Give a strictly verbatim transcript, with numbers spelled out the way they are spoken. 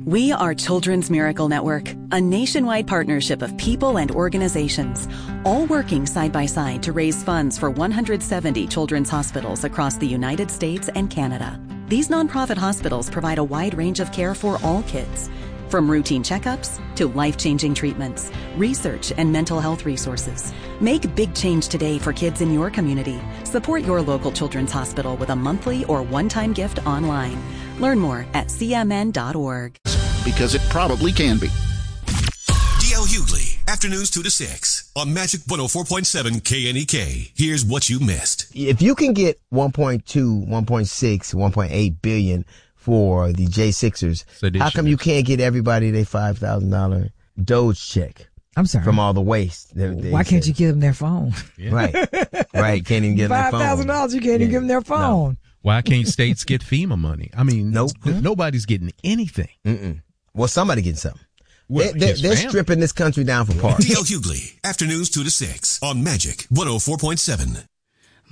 We are Children's Miracle Network, a nationwide partnership of people and organizations, all working side by side to raise funds for one hundred seventy children's hospitals across the United States and Canada. These nonprofit hospitals provide a wide range of care for all kids, from routine checkups to life-changing treatments, research, and mental health resources. Make big change today for kids in your community. Support your local children's hospital with a monthly or one-time gift online. Learn more at c m n dot org. Because it probably can be. D L Hughley, afternoons two to six on Magic one oh four point seven K N E K. Here's what you missed. If you can get one point two, one point six, one point eight billion for the J Sixers, how come you can't get everybody their five thousand dollars Doge check? I'm sorry. From all the waste. They, they Why can't said. you give them their phone? Yeah. Right. Right. Can't even give them their phone. five thousand dollars you can't yeah. even give them their phone. No. Why can't states get FEMA money? I mean, nope. th- nobody's getting anything. Mm-mm. Well, somebody getting something. Well, they, they, they're stripping this country down for parts. D L Hughley, afternoons two to six on Magic one oh four point seven.